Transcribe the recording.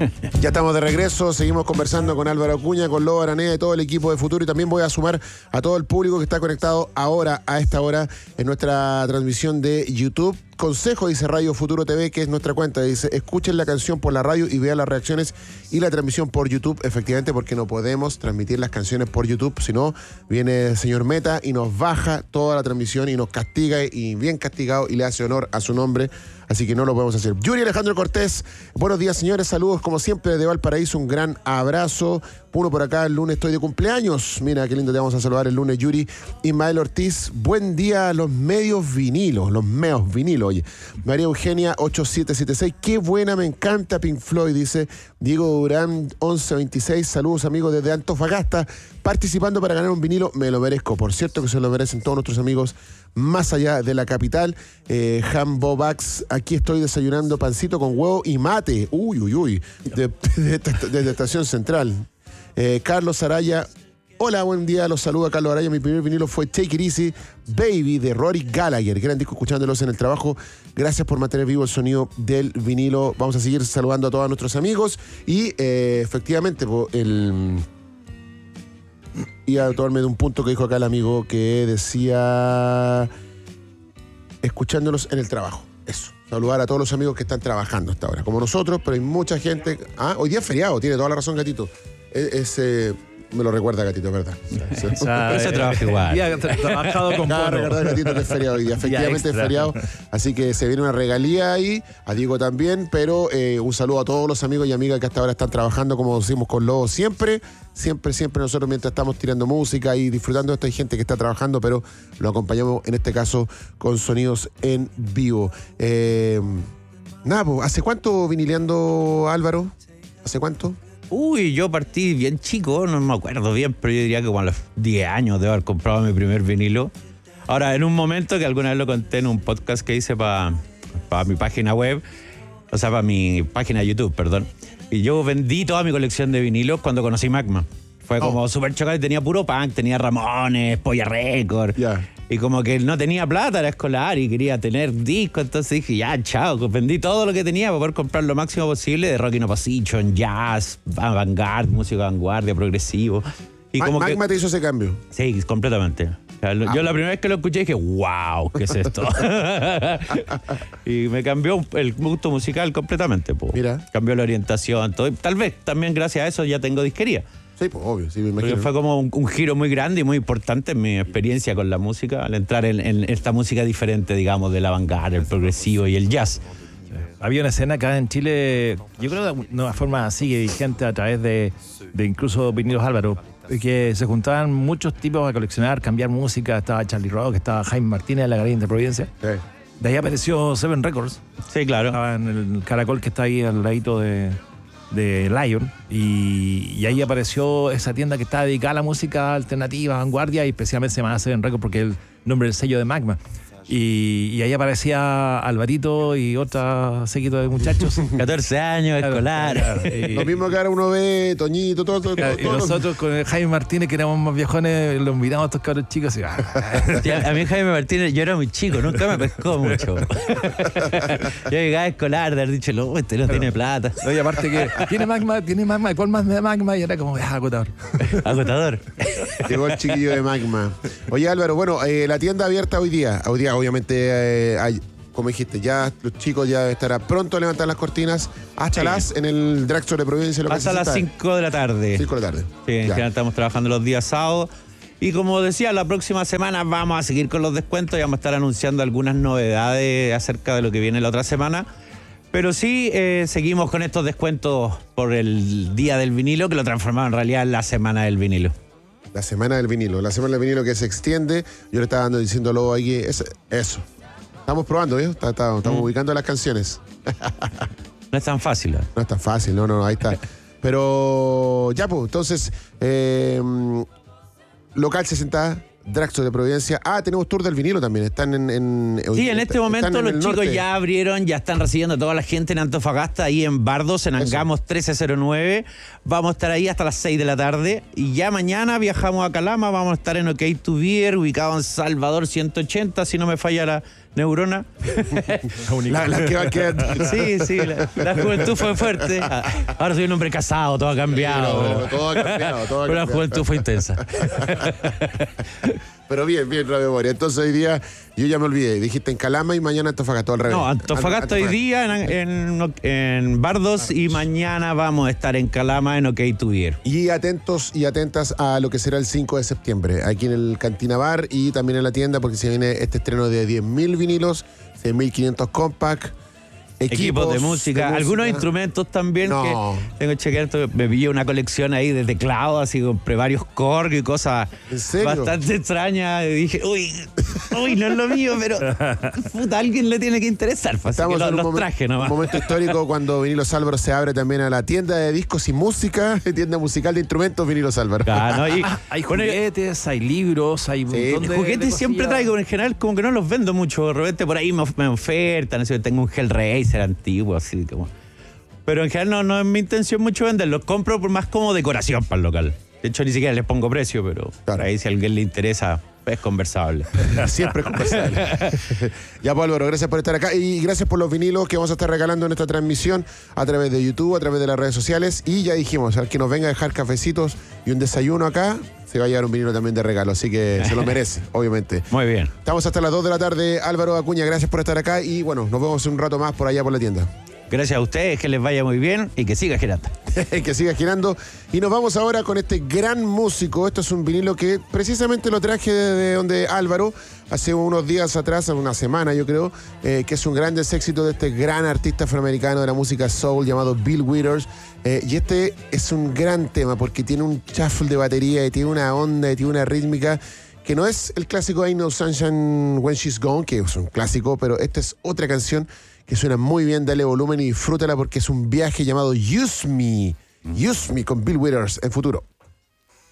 Ya estamos de regreso, seguimos conversando con Álvaro Acuña, con Lobo Araneda y todo el equipo de Futuro, y también voy a sumar a todo el público que está conectado ahora, a esta hora, en nuestra transmisión de YouTube. Consejo, dice Radio Futuro TV, que es nuestra cuenta, dice: escuchen la canción por la radio y vean las reacciones y la transmisión por YouTube, efectivamente, porque no podemos transmitir las canciones por YouTube, si no viene el señor Meta y nos baja toda la transmisión y nos castiga, y bien castigado, y le hace honor a su nombre, así que no lo podemos hacer. Yuri Alejandro Cortés, buenos días, señores, saludos como siempre desde Valparaíso, un gran abrazo. Uno por acá, el lunes estoy de cumpleaños, mira qué lindo, te vamos a saludar el lunes, Yuri. Ismael Ortiz, buen día a los medios vinilos, oye. María Eugenia 8776, qué buena, me encanta Pink Floyd, dice Diego Durán 1126, saludos amigos desde Antofagasta, participando para ganar un vinilo, me lo merezco, por cierto que se lo merecen todos nuestros amigos más allá de la capital. Jambo Bax, aquí estoy desayunando pancito con huevo y mate, desde Estación Central. Carlos Araya, hola, buen día, los saluda Carlos Araya. Mi primer vinilo fue Take It Easy Baby de Rory Gallagher, gran disco, escuchándolos en el trabajo. Gracias por mantener vivo el sonido del vinilo. Vamos a seguir saludando a todos nuestros amigos y efectivamente iba a tomarme de un punto que dijo acá el amigo, que decía escuchándolos en el trabajo. Eso, saludar a todos los amigos que están trabajando hasta ahora, como nosotros, pero hay mucha gente. Hoy día es feriado, tiene toda la razón, Gatito. Me lo recuerda, Gatito, ¿verdad? Pero se trabaja igual. Ya trabajado con bono. Recordar, Gatito, que es feriado hoy día. Efectivamente es feriado, así que se viene una regalía ahí, a Diego también, pero un saludo a todos los amigos y amigas que hasta ahora están trabajando, como decimos con Lobo, siempre nosotros mientras estamos tirando música y disfrutando de esto, hay gente que está trabajando, pero lo acompañamos en este caso con sonidos en vivo. ¿Hace cuánto vinileando, Álvaro? ¿Hace cuánto? Uy, yo partí bien chico, no me acuerdo bien, pero yo diría que como a los 10 años de haber comprado mi primer vinilo. Ahora, en un momento que alguna vez lo conté en un podcast que hice para mi página web, o sea, para mi página de YouTube, perdón, y yo vendí toda mi colección de vinilos cuando conocí Magma. Fue como súper chocante, tenía puro punk, tenía Ramones, Polla Record, y como que no tenía plata, era escolar y quería tener discos, entonces dije, ya, chao, vendí todo lo que tenía para poder comprar lo máximo posible de rock in opposition, jazz, avant-garde, música vanguardia, progresivo. Y como Magma te hizo ese cambio. Sí, completamente. O sea, yo la primera vez que lo escuché dije, wow, ¿qué es esto? Y me cambió el gusto musical completamente. Mira. Cambió la orientación, todo. Tal vez también gracias a eso ya tengo disquería. Sí, pues obvio, sí, me imagino. Porque fue como un giro muy grande y muy importante en mi experiencia con la música, al entrar en esta música diferente, digamos, del avant-garde, el progresivo y el jazz. Había una escena acá en Chile, yo creo de una forma sigue vigente a través de incluso Vinilos Álvaro, que se juntaban muchos tipos a coleccionar, cambiar música. Estaba Charlie Rock, estaba Jaime Martínez de la Galería de Providencia. Sí. De ahí apareció Seven Records. Sí, claro. Estaba en el Caracol que está ahí al ladito de Lion, y ahí apareció esa tienda que está dedicada a la música alternativa, vanguardia, y especialmente se llama Seven Records porque es el nombre del sello de Magma. Y ahí aparecía Alvarito y otra séquito de muchachos. 14 años, escolar. Lo mismo que ahora uno ve, Toñito, todo. Y nosotros con Jaime Martínez, que éramos más viejones, los miramos a estos cabros chicos. Y, a mí Jaime Martínez, yo era muy chico, nunca me pescó mucho. Yo llegaba a escolar, de haber dicho, no, este no tiene plata. No, y aparte que tiene Magma, ¿cuál más de Magma? Y era como, agotador. Agotador. Llegó el chiquillo de Magma. Oye, Álvaro, bueno, la tienda abierta hoy día, obviamente, como dijiste, ya los chicos ya estarán pronto a levantar las cortinas hasta en el Dragstore de Providencia. Hasta las 5 de la tarde. 5 de la tarde. Sí, en general estamos trabajando los días sábados. Y como decía, la próxima semana vamos a seguir con los descuentos y vamos a estar anunciando algunas novedades acerca de lo que viene la otra semana. Pero sí, seguimos con estos descuentos por el Día del Vinilo, que lo transformamos en realidad en la Semana del Vinilo. La Semana del Vinilo. La Semana del Vinilo que se extiende. Yo le estaba diciéndolo ahí, eso. Estamos probando, ¿eh? Estamos ubicando las canciones. No es tan fácil. No es tan fácil, no, ahí está. Pero ya, pues, entonces, local 60, Dragstore de Providencia. Tenemos tour del vinilo también. Están en sí, en este momento los chicos norte. Ya abrieron, ya están recibiendo a toda la gente en Antofagasta, ahí en Bardos, en Angamos 1309. Vamos a estar ahí hasta las 6 de la tarde. Y ya mañana viajamos a Calama, vamos a estar en OK to Beer, ubicado en Salvador 180, si no me falla neurona. La que va quedando. Sí, la juventud fue fuerte. Ahora soy un hombre casado, todo ha cambiado. No, todo ha cambiado, todo ha Pero la cambiado. juventud fue intensa. Pero bien, la memoria. Entonces hoy día, yo ya me olvidé. Dijiste en Calama y mañana Antofagasta, al revés. No, Antofagasta hoy día en Bardos y mañana vamos a estar en Calama en OK Tuvier. Y atentos y atentas a lo que será el 5 de septiembre, aquí en el Cantina Bar y también en la tienda, porque se viene este estreno de 10.000 vinilos, 6.500 compact, Equipos de música, algunos instrumentos también No. que tengo chequeado. Me pillé una colección ahí de teclados, así compré varios Korg y cosas ¿En serio? bastante extrañas. Y dije, uy, no es lo mío, pero puta, a alguien le tiene que interesar. Así Estamos que en los un traje nomás. momento histórico cuando Vinilos Álvaro se abre también a la tienda de discos y música, tienda musical de instrumentos Vinilos Álvaro. Ah, ¿no? Y, Hay bueno, juguetes, hay libros, hay un montón de juguetes siempre cosillas. traigo, en general como que no los vendo mucho, de repente por ahí me ofertan, no sé, tengo un Hellraiser antiguo, así como... Pero en general no es mi intención mucho venderlos, compro por más como decoración para el local. De hecho ni siquiera les pongo precio, pero Claro. por ahí si a alguien le interesa es conversable. Siempre es conversable. Ya, pues, Álvaro, gracias por estar acá y gracias por los vinilos que vamos a estar regalando en esta transmisión a través de YouTube, a través de las redes sociales. Y ya dijimos, al que nos venga a dejar cafecitos y un desayuno acá, se va a llevar un vinilo también de regalo. Así que se lo merece, obviamente. Muy bien. Estamos hasta las 2 de la tarde. Álvaro Acuña, gracias por estar acá y bueno, nos vemos un rato más por allá por la tienda. Gracias a ustedes, que les vaya muy bien y que siga girando. Que siga girando. Y nos vamos ahora con este gran músico. Esto es un vinilo que precisamente lo traje de donde Álvaro, hace unos días atrás, una semana yo creo, que es un gran éxito de este gran artista afroamericano de la música soul llamado Bill Withers. Y este es un gran tema porque tiene un shuffle de batería y tiene una onda y tiene una rítmica que no es el clásico Ain't No Sunshine When She's Gone, que es un clásico, pero esta es otra canción que suena muy bien. Dale volumen y disfrútala porque es un viaje llamado Use Me con Bill Withers en Futuro.